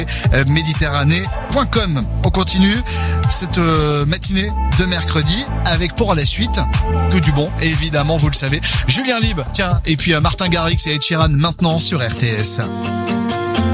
méditerranée.com. On continue cette matinée de mercredi avec pour la suite que du bon, et évidemment vous le savez, Julien Lieb, tiens, et puis Martin Garrix et Ed Sheeran maintenant sur RTS.